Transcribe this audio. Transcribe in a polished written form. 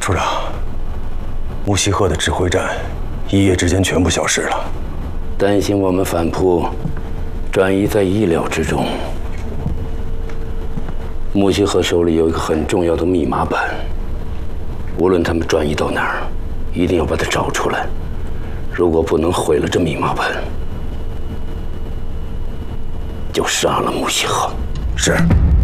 处长，木西鹤的指挥站一夜之间全部消失了。 担心我们反扑，转移在意料之中。木西鹤手里有一个很重要的密码板，无论他们转移到哪儿，一定要把它找出来。如果不能毁了这密码板，就杀了木西鹤。 是。